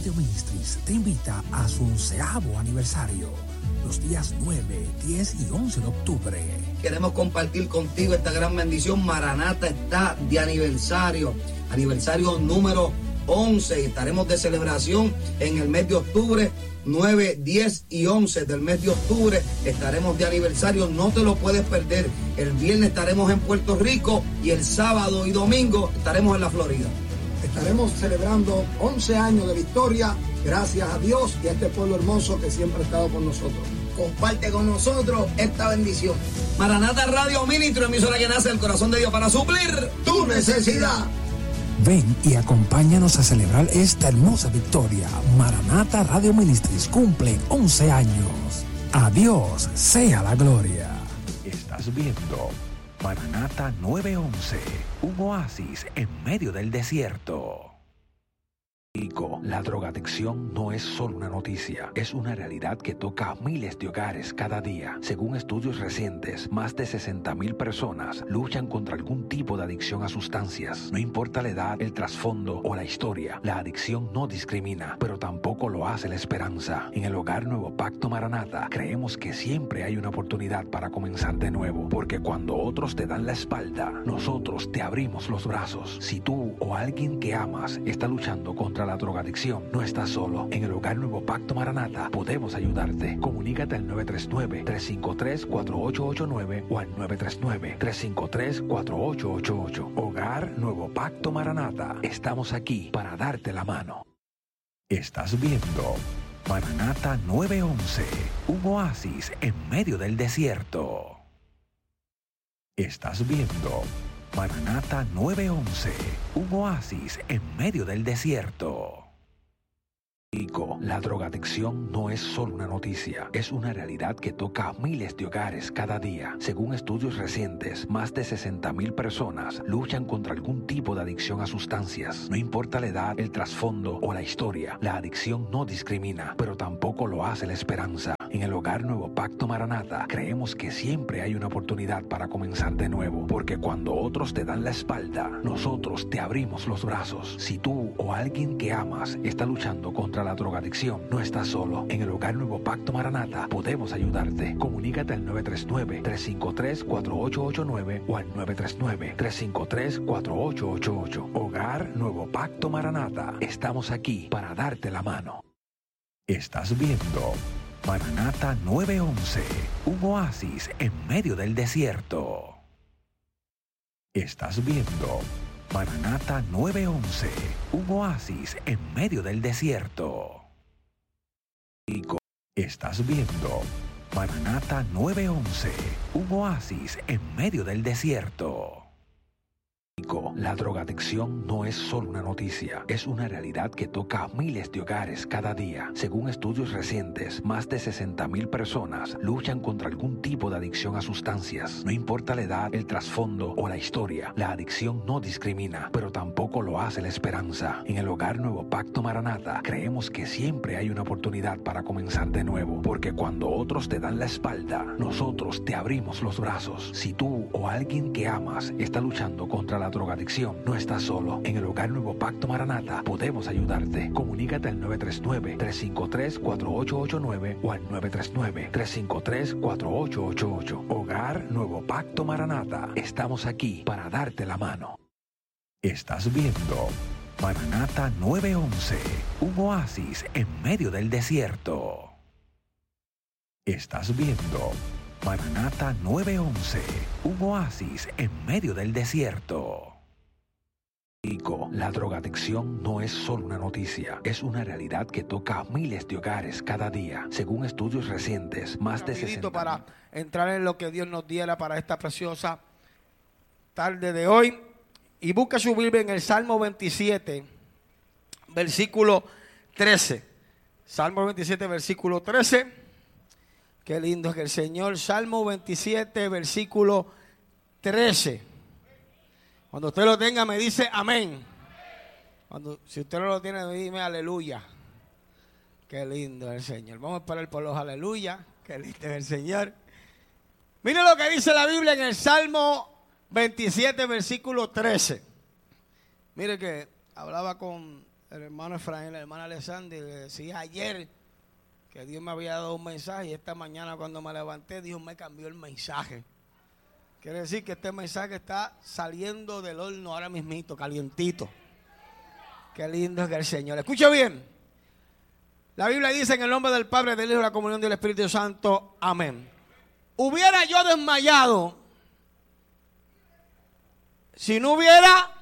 Radio Ministries te invita a su 11º aniversario, los días 9, 10 y 11 de octubre. Queremos compartir contigo esta gran bendición. Maranata está de aniversario número 11. Estaremos de celebración en el mes de octubre. 9, 10 y 11 del mes de octubre estaremos de aniversario, no te lo puedes perder. El viernes estaremos en Puerto Rico y el sábado y domingo estaremos en la Florida. Estaremos celebrando 11 años de victoria, gracias a Dios y a este pueblo hermoso que siempre ha estado con nosotros. Comparte con nosotros esta bendición. Maranata Radio Ministro, emisora que nace del corazón de Dios para suplir tu necesidad. Ven y acompáñanos a celebrar esta hermosa victoria. Maranata Radio Ministries cumple 11 años. A Dios sea la gloria. Estás viendo Maranata 911, un oasis en medio del desierto. La drogadicción no es solo una noticia, es una realidad que toca a miles de hogares cada día. Según estudios recientes, más de 60,000 personas luchan contra algún tipo de adicción a sustancias. No importa la edad, el trasfondo o la historia, la adicción no discrimina, pero tampoco lo hace la esperanza. En el Hogar Nuevo Pacto Maranata, creemos que siempre hay una oportunidad para comenzar de nuevo, porque cuando otros te dan la espalda, nosotros te abrimos los brazos. Si tú o alguien que amas está luchando contra la drogadicción, no estás solo. En el Hogar Nuevo Pacto Maranata podemos ayudarte. Comunícate al 939-353-4889 o al 939-353-4888. Hogar Nuevo Pacto Maranata. Estamos aquí para darte la mano. Estás viendo Maranata 911, un oasis en medio del desierto. Estás viendo Maranata 911, un oasis en medio del desierto. La drogadicción no es solo una noticia, es una realidad que toca a miles de hogares cada día. Según estudios recientes, más de 60,000 personas luchan contra algún tipo de adicción a sustancias. No importa la edad, el trasfondo o la historia, la adicción no discrimina, pero tampoco lo hace la esperanza. En el Hogar Nuevo Pacto Maranata, creemos que siempre hay una oportunidad para comenzar de nuevo, porque cuando otros te dan la espalda, nosotros te abrimos los brazos. Si tú o alguien que amas está luchando contra la drogadicción, no estás solo. En el Hogar Nuevo Pacto Maranata podemos ayudarte. Comunícate al 939-353-4889 o al 939-353-4888. Hogar Nuevo Pacto Maranata. Estamos aquí para darte la mano. Estás viendo Maranata 911, un oasis en medio del desierto. Estás viendo Maranata 911, un oasis en medio del desierto. Estás viendo Maranata 911, un oasis en medio del desierto. La drogadicción no es solo una noticia, es una realidad que toca a miles de hogares cada día. Según estudios recientes, más de 60,000 personas luchan contra algún tipo de adicción a sustancias. No importa la edad, el trasfondo o la historia, la adicción no discrimina, pero tampoco lo hace la esperanza. En el Hogar Nuevo Pacto Maranata, creemos que siempre hay una oportunidad para comenzar de nuevo, porque cuando otros te dan la espalda, nosotros te abrimos los brazos. Si tú o alguien que amas está luchando contra la drogadicción, no estás solo. En el Hogar Nuevo Pacto Maranata podemos ayudarte. Comunícate al 939-353-4889 o al 939-353-4888. Hogar Nuevo Pacto Maranata. Estamos aquí para darte la mano. Estás viendo Maranata 911, un oasis en medio del desierto. Estás viendo Maranata 911, un oasis en medio del desierto. La drogadicción no es solo una noticia, es una realidad que toca a miles de hogares cada día. Según estudios recientes, más de 60... Para entrar en lo que Dios nos diera para esta preciosa tarde de hoy. Y busca su Biblia en el Salmo 27, versículo 13. Salmo 27, versículo 13. Qué lindo es que el Señor. Salmo 27, versículo 13. Cuando usted lo tenga, me dice amén. Si usted no lo tiene, dime aleluya. Qué lindo es el Señor. Vamos a esperar por los aleluya. Qué lindo es el Señor. Mire lo que dice la Biblia en el Salmo 27, versículo 13. Mire que hablaba con el hermano Efraín, la hermana Alessandra, le decía ayer que Dios me había dado un mensaje y esta mañana cuando me levanté Dios me cambió el mensaje. Quiere decir que este mensaje está saliendo del horno ahora mismito, calientito. Qué lindo es que el Señor. Escucha bien. La Biblia dice en el nombre del Padre, del Hijo y de la comunión del Espíritu Santo. Amén. Hubiera yo desmayado si no hubiera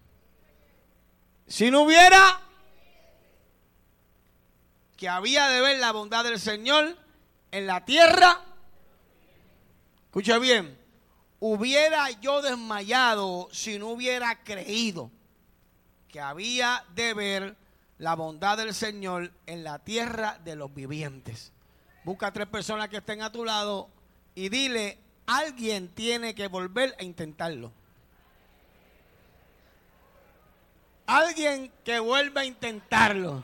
que había de ver la bondad del Señor en la tierra. Escucha bien. Hubiera yo desmayado si no hubiera creído que había de ver la bondad del Señor en la tierra de los vivientes. Busca a 3 personas que estén a tu lado y dile, alguien tiene que volver a intentarlo. Alguien que vuelva a intentarlo.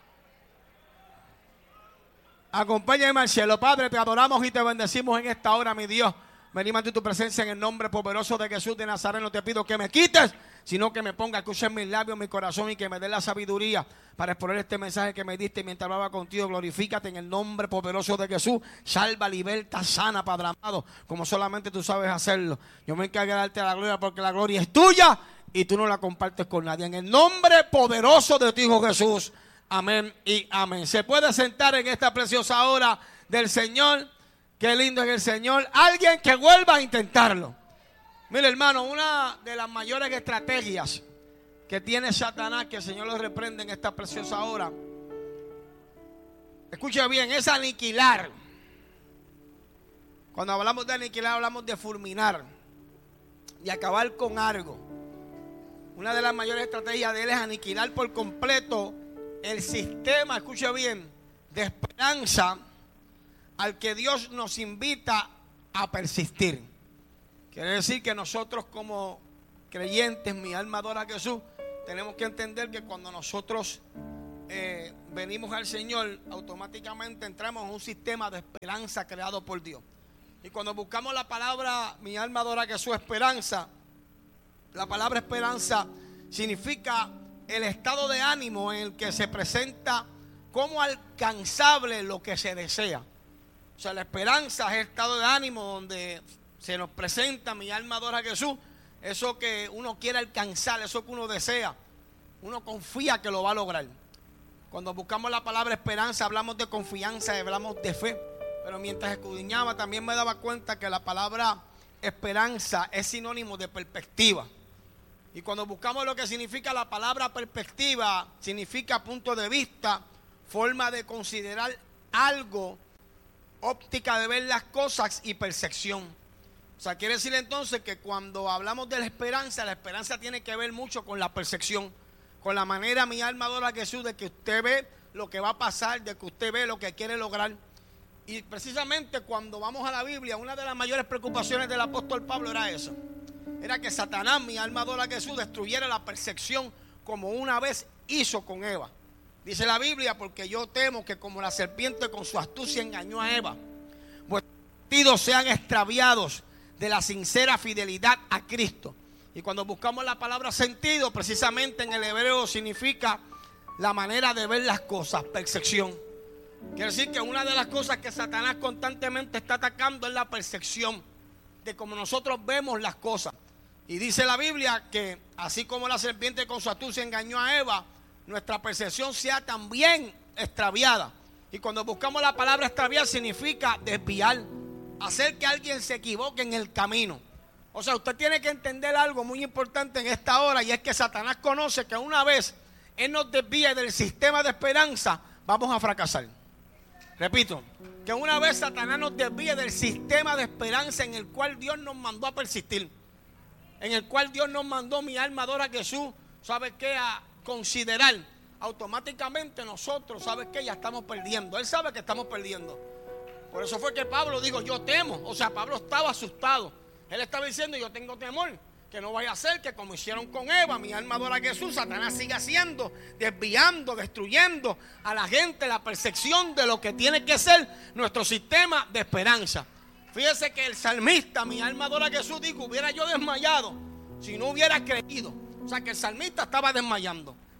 Acompáñame al cielo. Padre, te adoramos y te bendecimos en esta hora, mi Dios. Venimos ante tu presencia en el nombre poderoso de Jesús de Nazaret. No te pido que me quites, sino que me ponga, escucha en mis labios, mi corazón, y que me dé la sabiduría para exponer este mensaje que me diste mientras hablaba contigo. Glorifícate en el nombre poderoso de Jesús. Salva, liberta, sana, Padre amado, como solamente tú sabes hacerlo. Yo me encargo de darte la gloria porque la gloria es tuya y tú no la compartes con nadie. En el nombre poderoso de tu Hijo Jesús. Amén y amén. Se puede sentar en esta preciosa hora del Señor. Qué lindo es el Señor. Alguien que vuelva a intentarlo. Mire, hermano, una de las mayores estrategias que tiene Satanás, que el Señor lo reprende en esta preciosa hora, escuche bien, es aniquilar. Cuando hablamos de aniquilar, hablamos de fulminar, de acabar con algo. Una de las mayores estrategias de él es aniquilar por completo el sistema, escuche bien, de esperanza al que Dios nos invita a persistir. Quiere decir que nosotros como creyentes, mi alma adora a Jesús, tenemos que entender que cuando nosotros venimos al Señor, automáticamente entramos en un sistema de esperanza creado por Dios. Y cuando buscamos la palabra, mi alma adora a Jesús, esperanza, la palabra esperanza significa el estado de ánimo en el que se presenta como alcanzable lo que se desea. O sea, la esperanza es el estado de ánimo donde se nos presenta, mi alma adora a Jesús, eso que uno quiere alcanzar, eso que uno desea, uno confía que lo va a lograr. Cuando buscamos la palabra esperanza, hablamos de confianza, hablamos de fe. Pero mientras escudriñaba, también me daba cuenta que la palabra esperanza es sinónimo de perspectiva. Y cuando buscamos lo que significa la palabra perspectiva, significa punto de vista, forma de considerar algo, óptica de ver las cosas y percepción. O sea, quiere decir entonces que cuando hablamos de la esperanza tiene que ver mucho con la percepción, con la manera, mi alma adora a Jesús, de que usted ve lo que va a pasar, de que usted ve lo que quiere lograr. Y precisamente cuando vamos a la Biblia, una de las mayores preocupaciones del apóstol Pablo era eso. Era que Satanás, mi alma adora a Jesús, destruyera la percepción como una vez hizo con Eva. Dice la Biblia, porque yo temo que como la serpiente con su astucia engañó a Eva, vuestros sentidos sean extraviados de la sincera fidelidad a Cristo. Y cuando buscamos la palabra sentido, precisamente en el hebreo significa la manera de ver las cosas, percepción. Quiere decir que una de las cosas que Satanás constantemente está atacando es la percepción de cómo nosotros vemos las cosas. Y dice la Biblia que así como la serpiente con su astucia engañó a Eva, nuestra percepción sea también extraviada. Y cuando buscamos la palabra extraviar significa desviar, hacer que alguien se equivoque en el camino. O sea, usted tiene que entender algo muy importante en esta hora, y es que Satanás conoce que una vez él nos desvíe del sistema de esperanza, vamos a fracasar. Repito, que una vez Satanás nos desvíe del sistema de esperanza en el cual Dios nos mandó a persistir, en el cual Dios nos mandó, mi alma adora a Jesús, ¿sabe qué? A considerar, automáticamente nosotros, ¿sabe qué? Ya estamos perdiendo. Él sabe que estamos perdiendo. Por eso fue que Pablo dijo, yo temo. O sea, Pablo estaba asustado. Él estaba diciendo, yo tengo temor, que no vaya a ser que como hicieron con Eva, mi alma adora a Jesús, Satanás siga haciendo, desviando, destruyendo a la gente la percepción de lo que tiene que ser nuestro sistema de esperanza. Fíjese que el salmista, mi alma adora a Jesús, dijo, hubiera yo desmayado si no hubiera creído. O sea que el salmista estaba desmayando.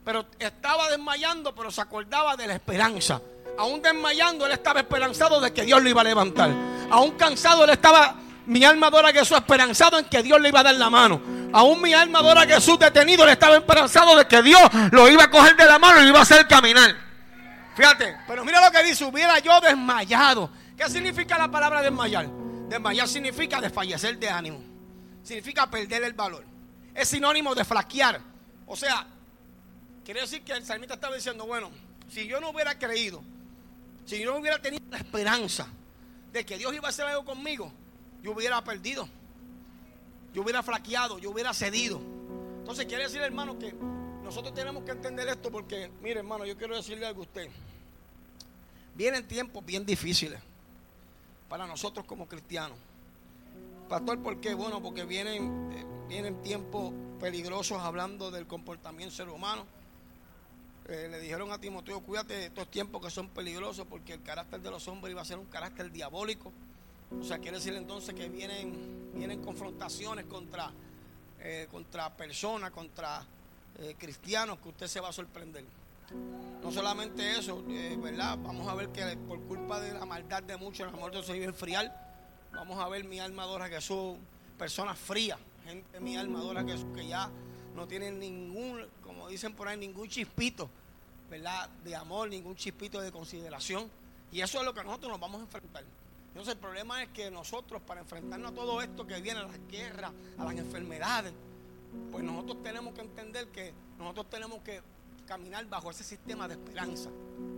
pero estaba desmayando, pero se acordaba de la esperanza. Aún desmayando, él estaba esperanzado de que Dios lo iba a levantar. Aún cansado, él estaba, mi alma adora a Jesús, esperanzado en que Dios le iba a dar la mano. Aún mi alma adora a Jesús, detenido, él estaba esperanzado de que Dios lo iba a coger de la mano y lo iba a hacer caminar. Fíjate, pero mira lo que dice: hubiera yo desmayado. ¿Qué significa la palabra desmayar? Desmayar significa desfallecer de ánimo. Significa perder el valor. Es sinónimo de flaquear. O sea, quiere decir que el salmista estaba diciendo: bueno, si yo no hubiera creído, si yo no hubiera tenido la esperanza de que Dios iba a hacer algo conmigo, yo hubiera perdido, yo hubiera flaqueado, yo hubiera cedido. Entonces quiere decir, hermano, que nosotros tenemos que entender esto, porque mire, hermano, yo quiero decirle algo a usted. Vienen tiempos bien difíciles para nosotros como cristianos. Pastor, ¿por qué? Bueno, porque vienen tiempos peligrosos, hablando del comportamiento ser humano. Le dijeron a Timoteo: cuídate de estos tiempos que son peligrosos, porque el carácter de los hombres iba a ser un carácter diabólico. O sea, quiere decir entonces que vienen confrontaciones contra personas, contra cristianos, que usted se va a sorprender. No solamente eso, ¿verdad? Vamos a ver que por culpa de la maldad de muchos, el amor de Dios se iba a enfriar. Vamos a ver, mi alma adora a Jesús, personas frías, gente, mi alma adora a Jesús, que ya no tienen ningún, como dicen por ahí, ningún chispito, ¿verdad?, de amor, ningún chispito de consideración. Y eso es lo que nosotros nos vamos a enfrentar. Entonces el problema es que nosotros, para enfrentarnos a todo esto que viene, a las guerras, a las enfermedades, pues nosotros tenemos que entender que nosotros tenemos que caminar bajo ese sistema de esperanza.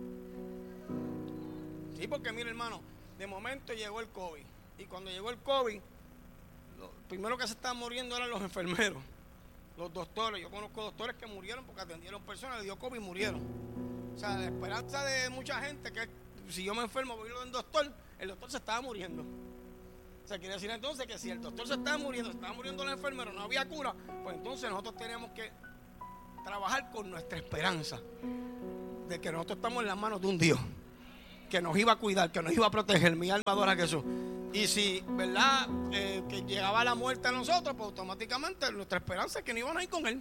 Sí, porque mire, hermano, de momento llegó el COVID. Y cuando llegó el COVID, lo primero que se estaban muriendo eran los enfermeros, los doctores. Yo conozco doctores que murieron porque atendieron personas, le dio COVID y murieron. O sea, la esperanza de mucha gente que si yo me enfermo voy a ir al doctor, el doctor se estaba muriendo. O sea, quiere decir entonces que si el doctor se estaba muriendo el enfermero, no había cura, pues entonces nosotros tenemos que trabajar con nuestra esperanza de que nosotros estamos en las manos de un Dios que nos iba a cuidar, que nos iba a proteger. Mi alma adora a Jesús. Y si, ¿verdad?, que llegaba la muerte a nosotros, pues automáticamente nuestra esperanza es que no iban a ir con Él.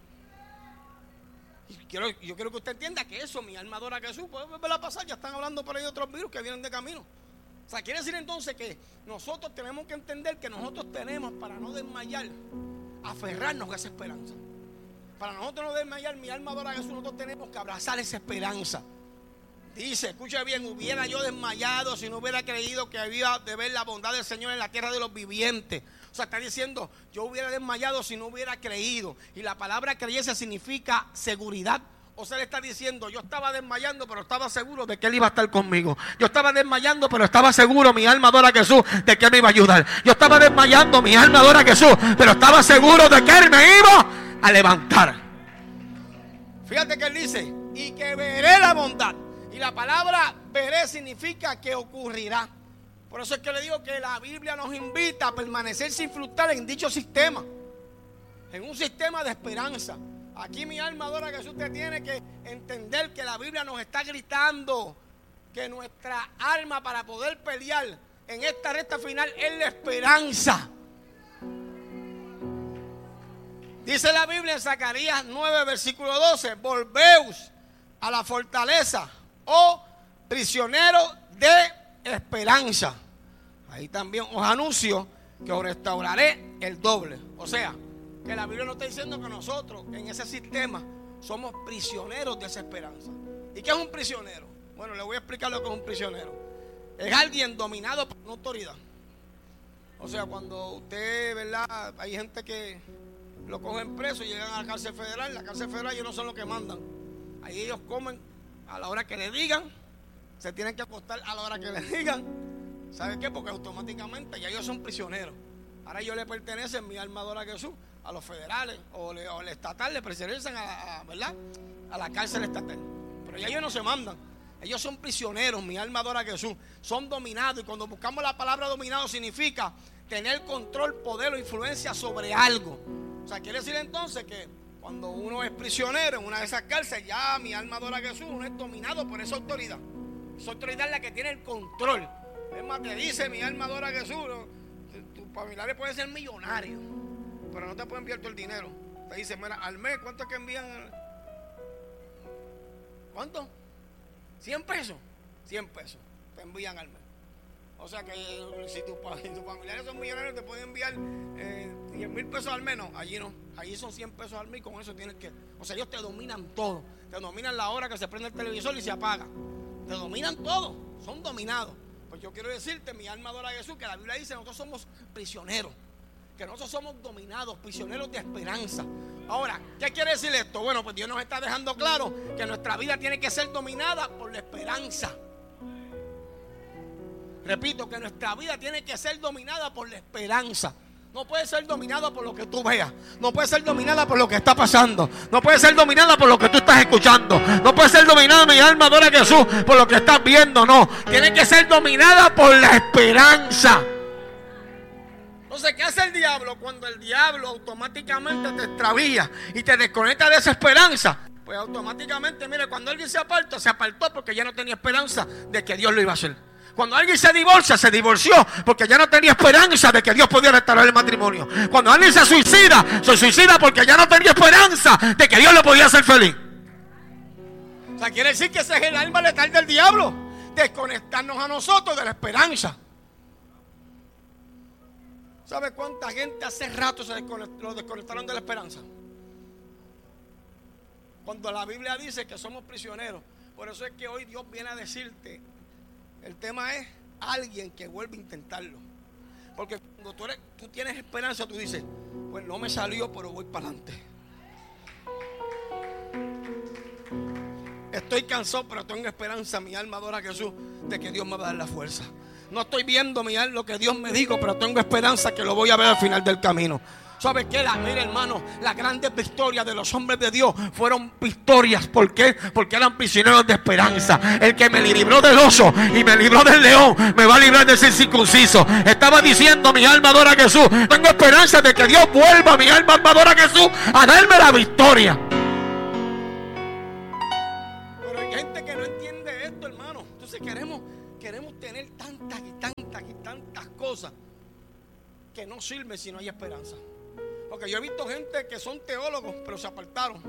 Y yo quiero que usted entienda que eso, mi alma adora a Jesús, puede volver a pasar. Ya están hablando por ahí de otros virus que vienen de camino. O sea, quiere decir entonces que nosotros tenemos que entender que nosotros tenemos, para no desmayar, aferrarnos a esa esperanza. Para nosotros no desmayar, mi alma adora a Jesús, nosotros tenemos que abrazar esa esperanza. Dice, escucha bien: hubiera yo desmayado si no hubiera creído que había de ver la bondad del Señor en la tierra de los vivientes. O sea, está diciendo, yo hubiera desmayado si no hubiera creído. Y la palabra creyese significa seguridad. O sea, le está diciendo, yo estaba desmayando, pero estaba seguro de que Él iba a estar conmigo. Yo estaba desmayando, pero estaba seguro, mi alma adora a Jesús, de que Él me iba a ayudar. Yo estaba desmayando, mi alma adora a Jesús, pero estaba seguro de que Él me iba a levantar. Fíjate que Él dice, y que veré la bondad. Y la palabra veré significa que ocurrirá. Por eso es que le digo que la Biblia nos invita a permanecer sin fluctuar en dicho sistema, en un sistema de esperanza. Aquí, mi alma adora a Jesús, usted tiene que entender que la Biblia nos está gritando que nuestra alma, para poder pelear en esta recta final, es la esperanza. Dice la Biblia en Zacarías 9, versículo 12: volveos a la fortaleza, oh prisioneros de esperanza. Ahí también os anuncio que os restauraré el doble. O sea, que la Biblia nos está diciendo que nosotros en ese sistema somos prisioneros de esa esperanza. ¿Y qué es un prisionero? Bueno, le voy a explicar lo que es un prisionero. Es alguien dominado por una autoridad. O sea, cuando usted, ¿verdad?, hay gente que lo cogen preso y llegan a la cárcel federal. La cárcel federal ellos no son los que mandan. Ahí ellos comen a la hora que le digan, se tienen que acostar a la hora que le digan. ¿Sabe qué? Porque automáticamente ya ellos son prisioneros. Ahora ellos le pertenecen, mi alma adora a Jesús, a los federales o el estatal, le pertenecen ¿verdad?, a la cárcel estatal. Pero ya ellos no se mandan. Ellos son prisioneros, mi alma adora a Jesús. Son dominados. Y cuando buscamos la palabra dominado, significa tener control, poder o influencia sobre algo. O sea, quiere decir entonces que cuando uno es prisionero en una de esas cárceles, ya mi alma adora a Jesús, uno es dominado por esa autoridad. Esa autoridad es la que tiene el control. Es más, te dice, mi alma adora a Jesús, tus familiares pueden ser millonarios, pero no te pueden enviar todo el dinero. Te dice, mira, al mes, ¿cuánto es que envían ¿Cuánto? 100 pesos. 100 pesos te envían al mes. O sea que si tus familiares son millonarios te pueden enviar 10,000 pesos al menos. Allí no, allí son 100 pesos al mes y con eso tienes que... O sea, ellos te dominan todo. Te dominan la hora que se prende el televisor y se apaga. Te dominan todo, son dominados. Pues yo quiero decirte, mi alma adora a Jesús, que la Biblia dice que nosotros somos prisioneros. Que nosotros somos dominados, prisioneros de esperanza. Ahora, ¿qué quiere decir esto? Bueno, pues Dios nos está dejando claro que nuestra vida tiene que ser dominada por la esperanza. Repito, que nuestra vida tiene que ser dominada por la esperanza. No puede ser dominada por lo que tú veas. No puede ser dominada por lo que está pasando. No puede ser dominada por lo que tú estás escuchando. No puede ser dominada, mi alma adora a Jesús, por lo que estás viendo. No, tiene que ser dominada por la esperanza. Entonces, ¿qué hace el diablo? Cuando el diablo automáticamente te extravía y te desconecta de esa esperanza, pues automáticamente, mire, cuando alguien se apartó porque ya no tenía esperanza de que Dios lo iba a hacer. Cuando alguien se divorció porque ya no tenía esperanza de que Dios podía restaurar el matrimonio. Cuando alguien se suicida porque ya no tenía esperanza de que Dios lo podía hacer feliz. O sea, quiere decir que ese es el alma letal del diablo, desconectarnos a nosotros de la esperanza. ¿Sabe cuánta gente hace rato lo desconectaron de la esperanza? Cuando la Biblia dice que somos prisioneros. Por eso es que hoy Dios viene a decirte, el tema es alguien que vuelve a intentarlo. Porque cuando tú tienes esperanza, tú dices, pues no me salió, pero voy para adelante. Estoy cansado, pero tengo esperanza, mi alma adora a Jesús, de que Dios me va a dar la fuerza. No estoy viendo, mi alma, lo que Dios me dijo, pero tengo esperanza que lo voy a ver al final del camino. ¿Sabe qué? Mira, hermano, las grandes victorias de los hombres de Dios fueron victorias. ¿Por qué? Porque eran prisioneros de esperanza. El que me libró del oso y me libró del león, me va a librar de ser circunciso. Estaba diciendo, mi alma adora a Jesús, tengo esperanza de que Dios vuelva, mi alma adora a Jesús, a darme la victoria. Pero hay gente que no entiende esto, hermano. Entonces queremos tener tantas cosas que no sirven si no hay esperanza. Porque yo he visto gente que son teólogos, pero se apartaron.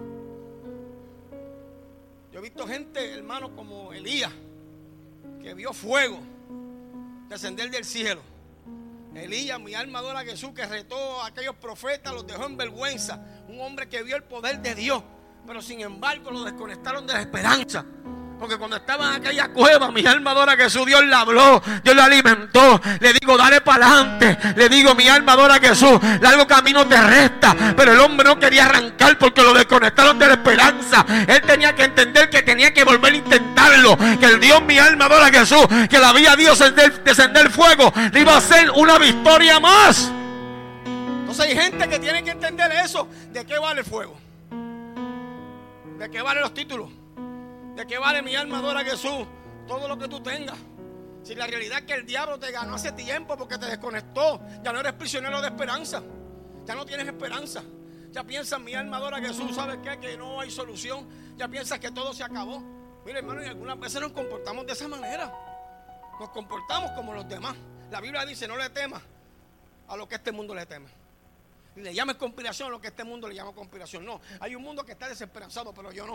Yo he visto gente, hermano, como Elías, que vio fuego descender del cielo. Elías, mi alma adora a Jesús, que retó a aquellos profetas, los dejó en vergüenza. Un hombre que vio el poder de Dios, pero sin embargo lo desconectaron de la esperanza. Porque cuando estaba en aquella cueva, mi alma adora a Jesús, Dios le habló, Dios le alimentó. Le digo, dale para adelante. Le digo, mi alma adora a Jesús, largo camino te resta. Pero el hombre no quería arrancar porque lo desconectaron de la esperanza. Él tenía que entender que tenía que volver a intentarlo. Que el Dios, mi alma adora a Jesús, que la había Dios descender fuego, le iba a hacer una victoria más. Entonces hay gente que tiene que entender eso. ¿De qué vale el fuego? ¿De qué valen los títulos? ¿De qué vale, mi alma adora a Jesús, todo lo que tú tengas? Si la realidad es que el diablo te ganó hace tiempo porque te desconectó. Ya no eres prisionero de esperanza. Ya no tienes esperanza. Ya piensas, mi alma adora a Jesús, ¿sabes qué? Que no hay solución. Ya piensas que todo se acabó. Mire, hermano, y algunas veces nos comportamos de esa manera. Nos comportamos como los demás. La Biblia dice, no le temas a lo que este mundo le teme. Y le llames conspiración a lo que este mundo le llama conspiración. No, hay un mundo que está desesperanzado, pero yo no.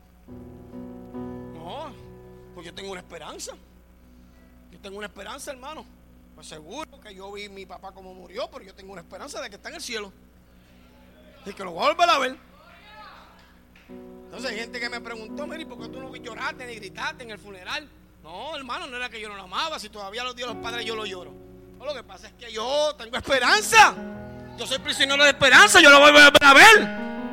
No, pues yo tengo una esperanza. Yo tengo una esperanza, hermano. Pues seguro que yo vi a mi papá como murió, pero yo tengo una esperanza de que está en el cielo y que lo voy a volver a ver. Entonces hay gente que me preguntó, mire, ¿por qué tú no lloraste ni gritaste en el funeral? No, hermano, no era que yo no lo amaba. Si todavía los dio los padres, yo lo lloro. No, lo que pasa es que yo tengo esperanza. Yo soy prisionero de esperanza, yo lo voy a volver a ver.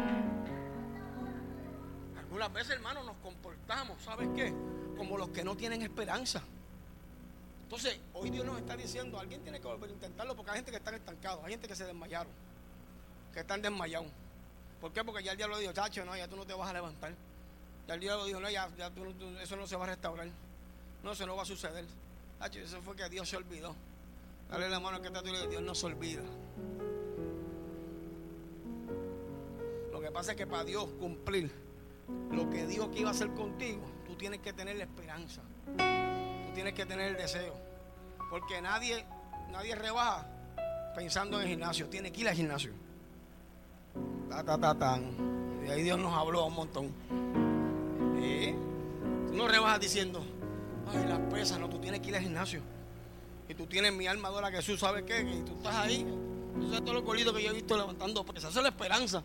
Algunas veces, hermano, nos comportamos, ¿sabes qué? Como los que no tienen esperanza. Entonces, hoy Dios nos está diciendo, alguien tiene que volver a intentarlo, porque hay gente que está estancada, hay gente que se desmayaron, que están desmayados. ¿Por qué? Porque ya el diablo dijo, chacho, no, ya tú no te vas a levantar. Ya el diablo dijo, no, eso no se va a restaurar. No, eso no va a suceder. Chacho, eso fue que Dios se olvidó. Dale la mano que está tú y Dios no se olvida. Lo que pasa es que para Dios cumplir lo que dijo que iba a hacer contigo, tú tienes que tener la esperanza. Tú tienes que tener el deseo. Porque nadie rebaja pensando en el gimnasio. Tiene que ir al gimnasio. Y ahí Dios nos habló un montón. vas diciendo, ay, las pesas, no, tú tienes que ir al gimnasio. Y tú tienes mi alma adora a Jesús, ¿sabes qué? Y tú estás ahí. Tú sabes todos los golitos que yo he visto levantando pesas. Esa es la esperanza.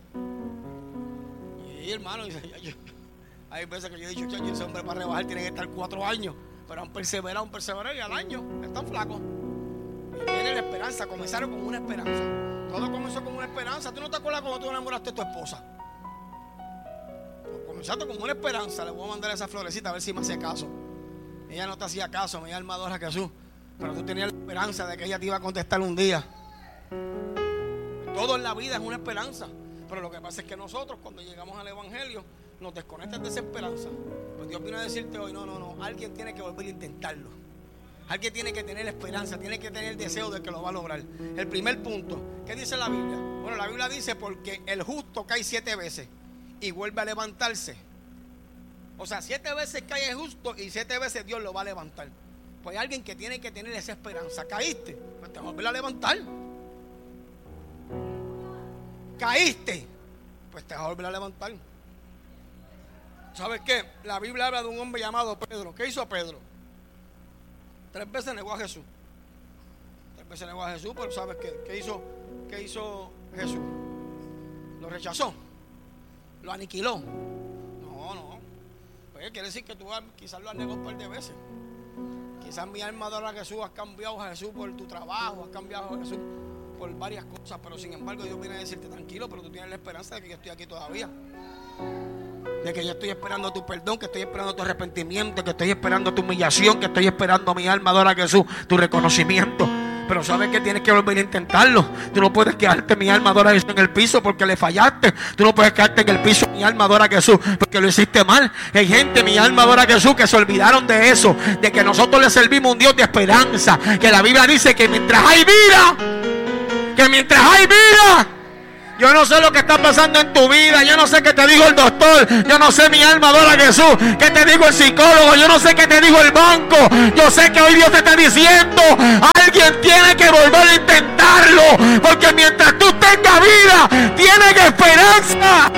Y hermano, hay veces que yo he dicho, chacho, ese hombre para rebajar tiene que estar 4 años. Pero han perseverado y al año están flacos. Y tienen la esperanza, comenzaron con una esperanza. Todo comenzó con una esperanza. ¿Tú no te acuerdas cuando tú enamoraste a tu esposa? Pues comenzaste con una esperanza. Le voy a mandar esa florecita a ver si me hace caso. Ella no te hacía caso, mi alma adora a Jesús. Pero tú tenías la esperanza de que ella te iba a contestar un día. Todo en la vida es una esperanza. Pero lo que pasa es que nosotros, cuando llegamos al Evangelio, nos desconectan de esa esperanza. Pues Dios vino a decirte hoy, no, alguien tiene que volver a intentarlo. Alguien tiene que tener esperanza, tiene que tener el deseo de que lo va a lograr. El primer punto, ¿qué dice la Biblia? Bueno, la Biblia dice porque el justo cae 7 veces y vuelve a levantarse. O sea, 7 veces cae el justo y 7 veces Dios lo va a levantar. Pues hay alguien que tiene que tener esa esperanza. ¿Caíste? Pues te vas a volver a levantar. ¿Caíste? Pues te vas a volver a levantar. ¿Sabes qué? La Biblia habla de un hombre llamado Pedro. ¿Qué hizo Pedro? 3 veces negó a Jesús. 3 veces negó a Jesús, pero ¿sabes qué? ¿Qué hizo Jesús? Lo rechazó. Lo aniquiló. No. Pues quiere decir que tú quizás lo has negado un par de veces. Quizás mi alma adora a Jesús, has cambiado a Jesús por tu trabajo, has cambiado a Jesús por varias cosas, pero sin embargo Dios viene a decirte tranquilo, pero tú tienes la esperanza de que yo estoy aquí todavía. De que yo estoy esperando tu perdón, que estoy esperando tu arrepentimiento, que estoy esperando tu humillación, que estoy esperando mi alma adora a Jesús, tu reconocimiento. Pero sabes que tienes que volver a intentarlo. Tú no puedes quedarte, mi alma adora a Jesús, en el piso porque le fallaste. Tú no puedes quedarte en el piso, mi alma adora a Jesús, porque lo hiciste mal. Hay gente, mi alma adora a Jesús, que se olvidaron de eso, de que nosotros le servimos un Dios de esperanza. Que la Biblia dice que mientras hay vida, yo no sé lo que está pasando en tu vida. Yo no sé qué te dijo el doctor. Yo no sé, mi alma adora a Jesús, qué te dijo el psicólogo. Yo no sé qué te dijo el banco. Yo sé que hoy Dios te está diciendo, alguien tiene que volver a intentarlo, porque mientras tú tengas vida, tienes esperanza.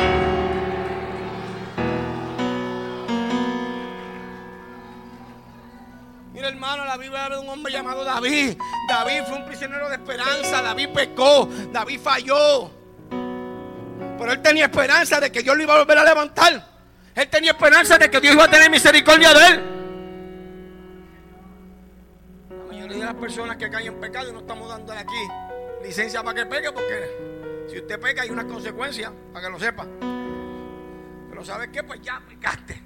Mira, hermano, la Biblia habla de un hombre llamado David. David fue un prisionero de esperanza. David pecó, David falló. Pero él tenía esperanza de que Dios lo iba a volver a levantar. Él tenía esperanza de que Dios iba a tener misericordia de él. La mayoría de las personas que caen en pecado, y no estamos dándole aquí licencia para que peque, porque si usted peca hay unas consecuencias, para que lo sepa. Pero ¿sabes qué? Pues ya pecaste.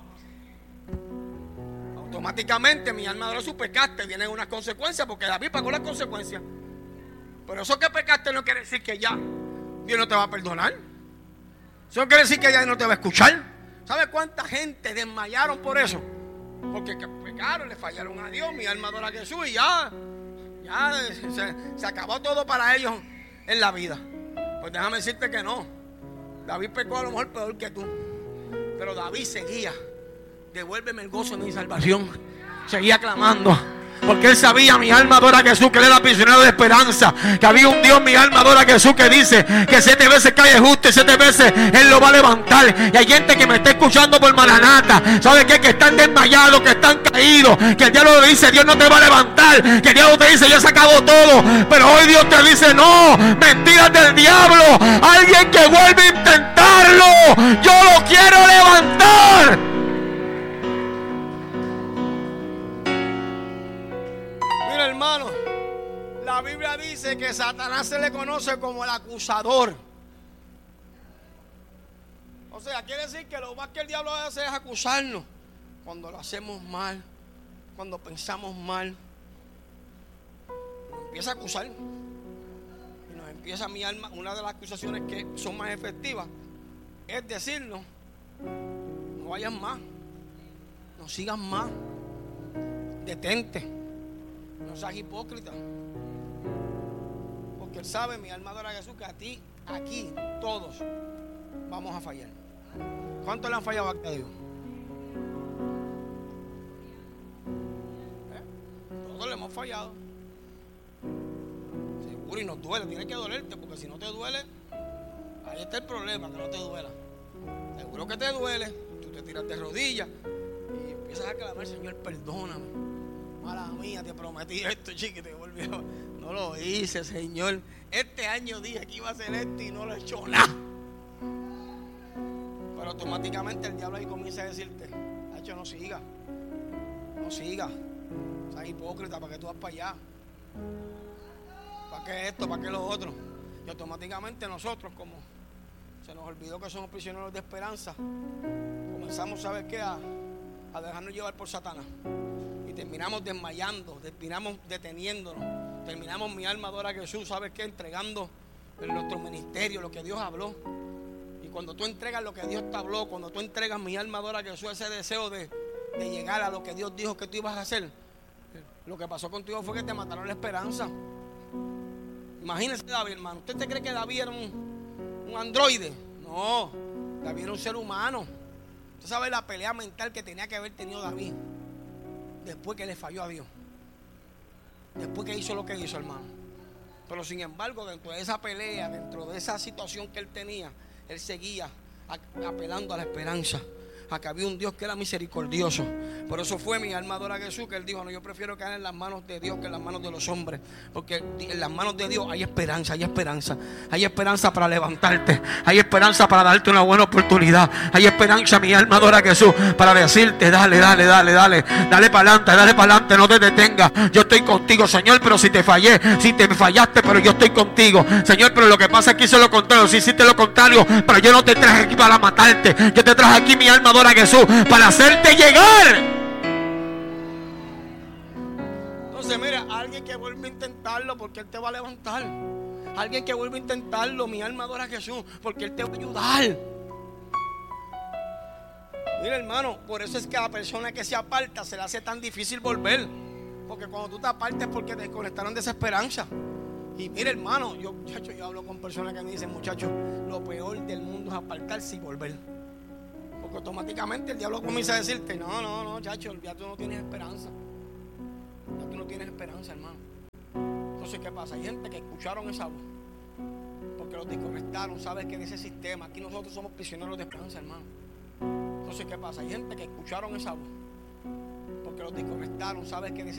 Automáticamente mi alma adora su pecaste, vienen unas consecuencias, porque David pagó las consecuencias. Pero eso que pecaste no quiere decir que ya Dios no te va a perdonar. Eso no quiere decir que ya no te va a escuchar. ¿Sabe cuánta gente desmayaron por eso? Porque pecaron, le fallaron a Dios, mi alma adora a Jesús, y ya se acabó todo para ellos en la vida. Pues déjame decirte que no. David pecó a lo mejor peor que tú, pero David seguía: devuélveme el gozo de mi salvación. Seguía clamando, porque él sabía, mi alma adora a Jesús, que él era prisionero de esperanza, que había un Dios, mi alma adora a Jesús, que dice que 7 veces cae justo y 7 veces él lo va a levantar. Y hay gente que me está escuchando por Maranata, ¿sabe qué? Que están desmayados, que están caídos, que el diablo le dice, Dios no te va a levantar, que el diablo te dice, ya se acabó todo, pero hoy Dios te dice, no, mentiras del diablo, alguien que vuelve a intentarlo, yo lo quiero levantar. Hermano, la Biblia dice que Satanás se le conoce como el acusador. O sea, quiere decir que lo más que el diablo hace es acusarnos cuando lo hacemos mal, cuando pensamos mal. Nos empieza a acusar y nos empieza, mi alma, una de las acusaciones que son más efectivas es decirnos: no vayas más, no sigas más, detente. No seas hipócrita, porque él sabe, mi alma adora a Jesús, que a ti, aquí, todos vamos a fallar. ¿Cuántos le han fallado a Dios? Todos le hemos fallado. Seguro, y nos duele, tiene que dolerte, porque si no te duele, ahí está el problema, que no te duela. Seguro que te duele, tú te tiras de rodillas y empiezas a clamar, Señor, perdóname. Mala mía, te prometí esto, chiqui, te volvió. No lo hice, Señor. Este año dije que iba a hacer esto y no lo he hecho nada. Pero automáticamente el diablo ahí comienza a decirte, Hacho, no siga. No siga. O sea, hipócrita, ¿para qué tú vas para allá? ¿Para qué esto? ¿Para qué lo otro? Y automáticamente nosotros, como se nos olvidó que somos prisioneros de esperanza, comenzamos, ¿sabes qué? A dejarnos llevar por Satanás. Y terminamos desmayando, terminamos deteniéndonos, terminamos, mi alma adora a Jesús, ¿sabes qué? Entregando en nuestro ministerio lo que Dios habló. Y cuando tú entregas lo que Dios te habló, cuando tú entregas, mi alma adora a Jesús, ese deseo de llegar a lo que Dios dijo que tú ibas a hacer, lo que pasó contigo fue que te mataron la esperanza. Imagínese David, hermano. ¿Usted te cree que David era un androide? No, David era un ser humano. Usted sabe la pelea mental que tenía que haber tenido David después que le falló a Dios, después que hizo lo que hizo, hermano. Pero sin embargo, dentro de esa pelea, dentro de esa situación que él tenía, él seguía apelando a la esperanza, a que había un Dios que era misericordioso. Por eso fue, mi alma adora a Jesús, que él dijo, no, yo prefiero caer en las manos de Dios que en las manos de los hombres, porque en las manos de Dios hay esperanza, hay esperanza. Hay esperanza para levantarte, hay esperanza para darte una buena oportunidad, hay esperanza, mi alma adora a Jesús, para decirte, dale para adelante, no te detengas, yo estoy contigo, Señor, pero si te fallé, si te fallaste, pero yo estoy contigo, Señor, pero lo que pasa es que hice lo contrario, si hiciste lo contrario, pero yo no te traje aquí para matarte, yo te traje aquí, mi alma adora a Jesús, para hacerte llegar. Entonces, mira, alguien que vuelve a intentarlo, porque Él te va a levantar. Alguien que vuelve a intentarlo, mi alma adora a Jesús, porque Él te va a ayudar. Mira, hermano, por eso es que a la persona que se aparta se le hace tan difícil volver, porque cuando tú te apartas es porque te desconectaron de esa esperanza. Y mira, hermano, yo hablo con personas que me dicen, muchachos, lo peor del mundo es apartarse y volver. Porque automáticamente el diablo comienza a decirte, no, chacho, ya tú no tienes esperanza. Ya tú no tienes esperanza, hermano. Entonces, ¿qué pasa? Hay gente que escucharon esa voz, porque los desconectaron. Sabes que en ese sistema, aquí nosotros somos prisioneros de esperanza, hermano. Entonces, ¿qué pasa? Hay gente que escucharon esa voz, porque los desconectaron. Sabes que en ese